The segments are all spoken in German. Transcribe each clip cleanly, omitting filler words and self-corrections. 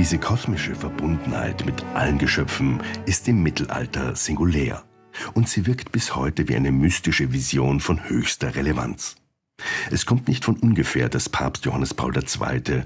Diese kosmische Verbundenheit mit allen Geschöpfen ist im Mittelalter singulär und sie wirkt bis heute wie eine mystische Vision von höchster Relevanz. Es kommt nicht von ungefähr, dass Papst Johannes Paul II.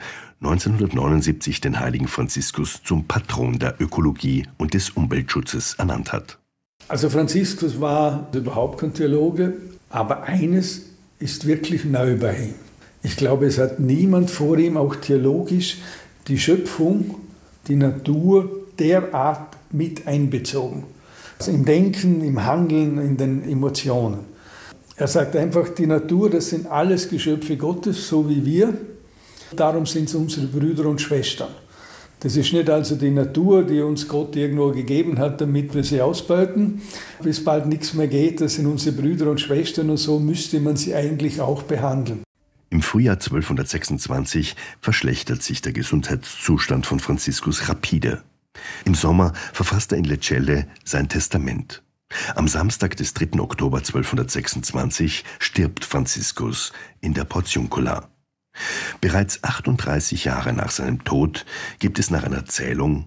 1979 den heiligen Franziskus zum Patron der Ökologie und des Umweltschutzes ernannt hat. Also Franziskus war überhaupt kein Theologe, aber eines ist wirklich neu bei ihm. Ich glaube, es hat niemand vor ihm, auch theologisch, die Schöpfung, die Natur derart mit einbezogen. Also im Denken, im Handeln, in den Emotionen. Er sagt einfach, die Natur, das sind alles Geschöpfe Gottes, so wie wir. Darum sind es unsere Brüder und Schwestern. Das ist nicht also die Natur, die uns Gott irgendwo gegeben hat, damit wir sie ausbeuten, bis bald nichts mehr geht. Das sind unsere Brüder und Schwestern und so müsste man sie eigentlich auch behandeln. Im Frühjahr 1226 verschlechtert sich der Gesundheitszustand von Franziskus rapide. Im Sommer verfasst er in Lecce sein Testament. Am Samstag des 3. Oktober 1226 stirbt Franziskus in der Portiuncula. Bereits 38 Jahre nach seinem Tod gibt es nach einer Zählung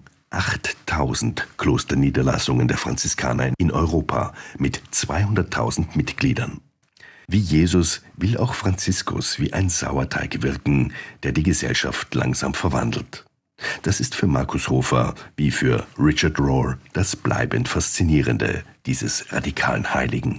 8000 Klosterniederlassungen der Franziskaner in Europa mit 200.000 Mitgliedern. Wie Jesus will auch Franziskus wie ein Sauerteig wirken, der die Gesellschaft langsam verwandelt. Das ist für Markus Hofer wie für Richard Rohr das bleibend Faszinierende dieses radikalen Heiligen.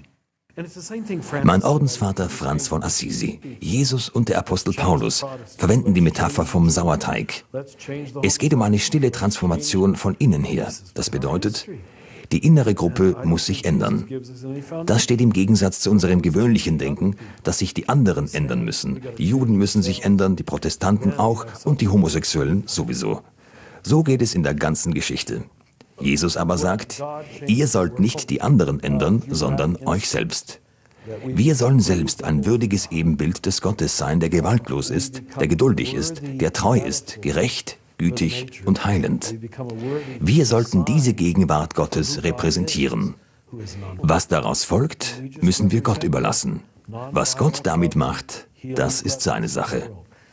Mein Ordensvater Franz von Assisi, Jesus und der Apostel Paulus verwenden die Metapher vom Sauerteig. Es geht um eine stille Transformation von innen her. Das bedeutet, die innere Gruppe muss sich ändern. Das steht im Gegensatz zu unserem gewöhnlichen Denken, dass sich die anderen ändern müssen. Die Juden müssen sich ändern, die Protestanten auch und die Homosexuellen sowieso. So geht es in der ganzen Geschichte. Jesus aber sagt, ihr sollt nicht die anderen ändern, sondern euch selbst. Wir sollen selbst ein würdiges Ebenbild des Gottes sein, der gewaltlos ist, der geduldig ist, der treu ist, gerecht, gütig und heilend. Wir sollten diese Gegenwart Gottes repräsentieren. Was daraus folgt, müssen wir Gott überlassen. Was Gott damit macht, das ist seine Sache.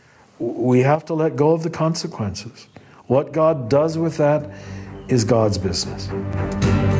We have to let go of the consequences. What God does with that is God's business.